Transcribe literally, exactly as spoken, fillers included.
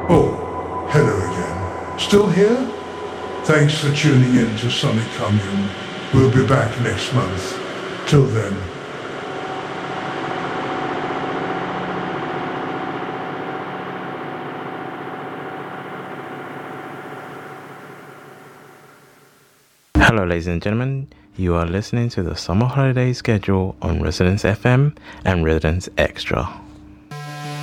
Oh, hello again. Still here? Thanks for tuning in to Sonic Commune. We'll be back next month. Till then. Hello, ladies and gentlemen. You are listening to the Summer Holiday Schedule on Residence F M and Residence Extra.